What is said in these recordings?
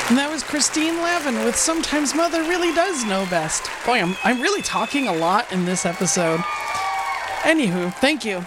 And that was Christine Lavin with Sometimes Mother Really Does Know Best. Boy, I'm really talking a lot in this episode. Anywho, thank you.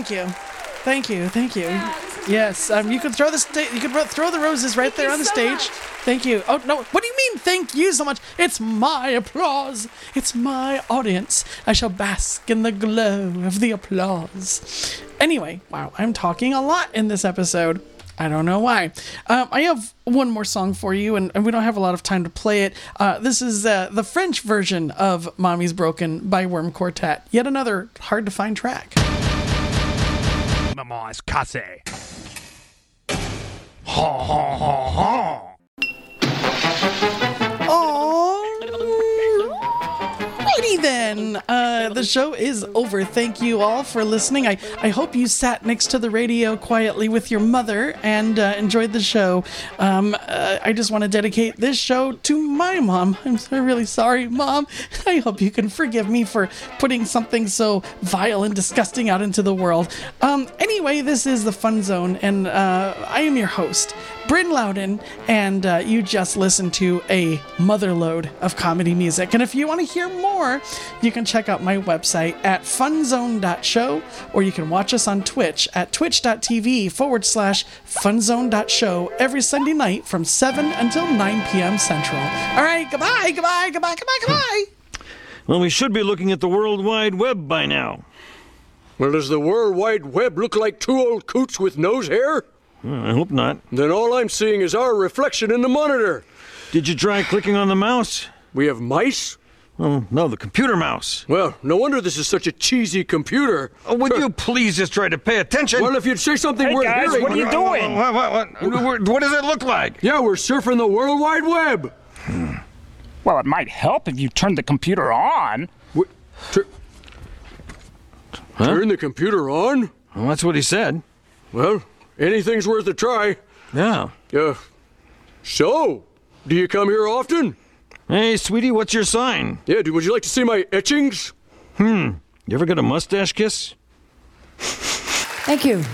Yes, you could throw throw the roses right there on the stage. Thank you. Oh no, what do you mean? Thank you so much. It's my applause. It's my audience. I shall bask in the glow of the applause. Anyway, wow, I'm talking a lot in this episode. I don't know why. I have one more song for you, and we don't have a lot of time to play it. This is the French version of Mommy's Broken by Worm Quartet. Yet another hard-to-find track. Maman is cassée. Ha ha ha ha. Alrighty then. The show is over. Thank you all for listening. I hope you sat next to the radio quietly with your mother and enjoyed the show. I just want to dedicate this show to my mom. I'm so really sorry, Mom. I hope you can forgive me for putting something so vile and disgusting out into the world. Anyway, this is the Fun Zone, and I am your host, Bryn Loudon, and you just listened to a motherload of comedy music. And if you want to hear more, you can check out my website at funzone.show, or you can watch us on Twitch at twitch.tv/funzone.show every Sunday night from 7 until 9 p.m. Central. All right, goodbye. Well, we should be looking at the World Wide Web by now. Well, does the World Wide Web look like two old coots with nose hair? I hope not. Then all I'm seeing is our reflection in the monitor. Did you try clicking on the mouse? We have mice? Oh, no, the computer mouse. Well, no wonder this is such a cheesy computer. Oh, would you please just try to pay attention? Well, if you'd say something Hey worth guys, hearing... what are you doing? What does it look like? Yeah, we're surfing the World Wide Web. Well, it might help if you turn the computer on. Turn the computer on? Well, that's what he said. Well, anything's worth a try. Yeah. So, do you come here often? Hey, sweetie, what's your sign? Yeah, would you like to see my etchings? You ever get a mustache kiss? Thank you.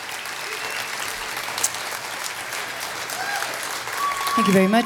Thank you very much.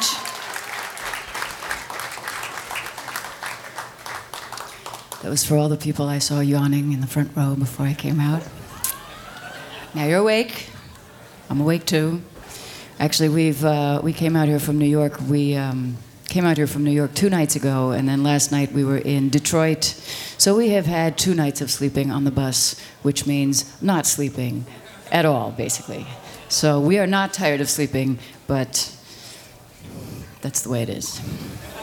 That was for all the people I saw yawning in the front row before I came out. Now you're awake. I'm awake too. Actually, we came out here from New York. We came out here from New York 2 nights ago, and then last night we were in Detroit. So we have had 2 nights of sleeping on the bus, which means not sleeping at all, basically. So we are not tired of sleeping, but that's the way it is.